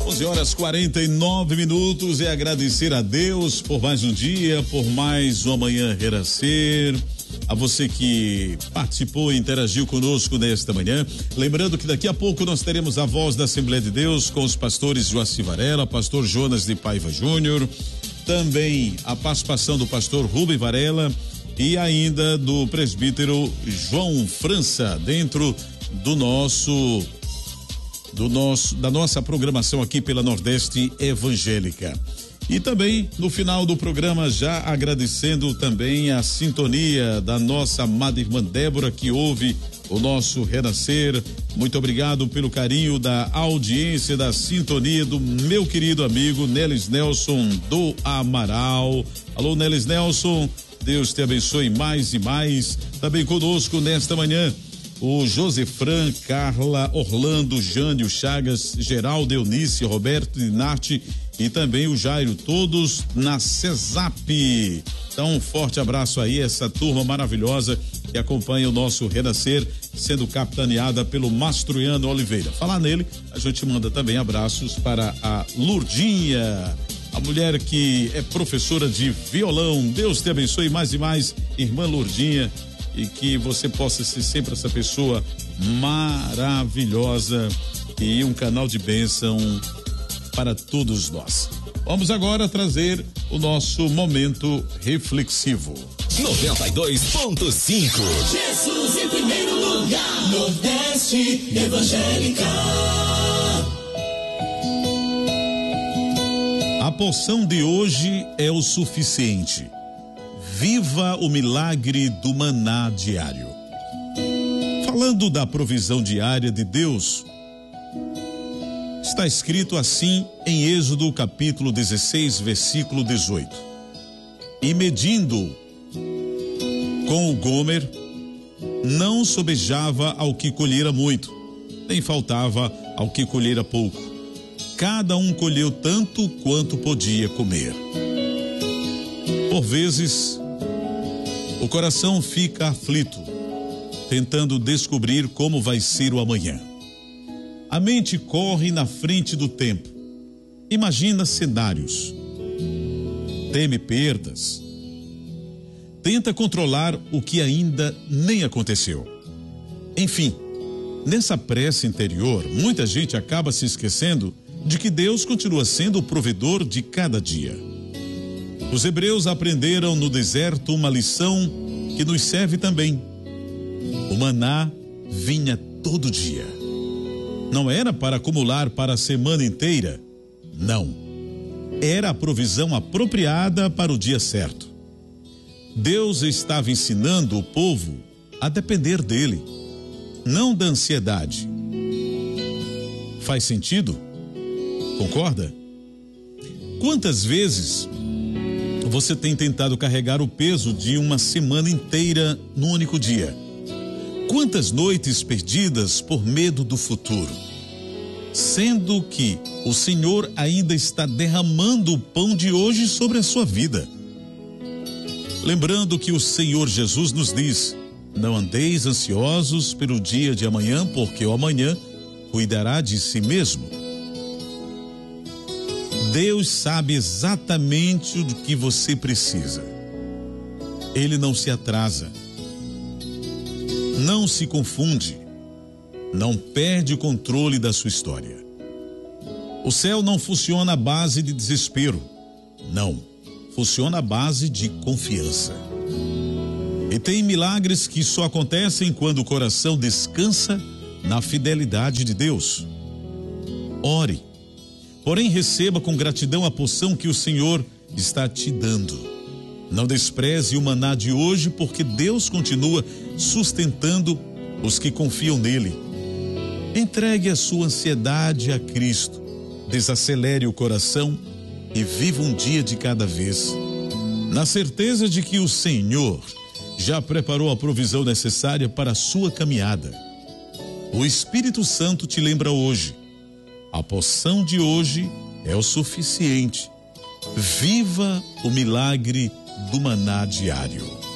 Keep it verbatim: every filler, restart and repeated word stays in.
onze horas quarenta e nove minutos, e agradecer a Deus por mais um dia, por mais uma manhã renascer. A você que participou e interagiu conosco nesta manhã. Lembrando que daqui a pouco nós teremos a voz da Assembleia de Deus com os pastores Joaci Varela, pastor Jonas de Paiva Júnior, também a participação do pastor Rubem Varela e ainda do presbítero João França, dentro do nosso do nosso da nossa programação aqui pela Nordeste Evangélica. E também no final do programa, já agradecendo também a sintonia da nossa amada irmã Débora, que ouve o nosso renascer. Muito obrigado pelo carinho da audiência, da sintonia do meu querido amigo Nelis Nelson do Amaral. Alô, Nelis Nelson, Deus te abençoe mais e mais. Também conosco nesta manhã o Josefran, Carla, Orlando, Jânio Chagas, Geraldo, Eunice, Roberto Dinarte e também o Jairo, todos na CESAP. Então, um forte abraço aí, essa turma maravilhosa que acompanha o nosso renascer, sendo capitaneada pelo Mastroiano Oliveira. Falar nele, a gente manda também abraços para a Lurdinha, a mulher que é professora de violão. Deus te abençoe mais e mais, irmã Lurdinha, e que você possa ser sempre essa pessoa maravilhosa e um canal de bênção para todos nós. Vamos agora trazer o nosso momento reflexivo. noventa e dois ponto cinco. Jesus em primeiro lugar, Nordeste Evangélica. A porção de hoje é o suficiente. Viva o milagre do maná diário. Falando da provisão diária de Deus, está escrito assim em Êxodo capítulo dezesseis, versículo dezoito. E medindo com o Gomer, não sobejava ao que colhera muito, nem faltava ao que colhera pouco. Cada um colheu tanto quanto podia comer. Por vezes, o coração fica aflito, tentando descobrir como vai ser o amanhã. A mente corre na frente do tempo, imagina cenários, teme perdas, tenta controlar o que ainda nem aconteceu. Enfim, nessa pressa interior, muita gente acaba se esquecendo de que Deus continua sendo o provedor de cada dia. Os hebreus aprenderam no deserto uma lição que nos serve também. O maná vinha todo dia. Não era para acumular para a semana inteira. Não. Era a provisão apropriada para o dia certo. Deus estava ensinando o povo a depender dele, não da ansiedade. Faz sentido? Concorda? Quantas vezes você tem tentado carregar o peso de uma semana inteira num único dia? Quantas noites perdidas por medo do futuro? Sendo que o Senhor ainda está derramando o pão de hoje sobre a sua vida. Lembrando que o Senhor Jesus nos diz: não andeis ansiosos pelo dia de amanhã, porque o amanhã cuidará de si mesmo. Deus sabe exatamente o que você precisa. Ele não se atrasa, não se confunde, não perde o controle da sua história. O céu não funciona à base de desespero, não, funciona à base de confiança. E tem milagres que só acontecem quando o coração descansa na fidelidade de Deus. Ore. Porém, receba com gratidão a porção que o Senhor está te dando. Não despreze o maná de hoje, porque Deus continua sustentando os que confiam nele. Entregue a sua ansiedade a Cristo, desacelere o coração e viva um dia de cada vez, na certeza de que o Senhor já preparou a provisão necessária para a sua caminhada. O Espírito Santo te lembra hoje: a porção de hoje é o suficiente. Viva o milagre do maná diário.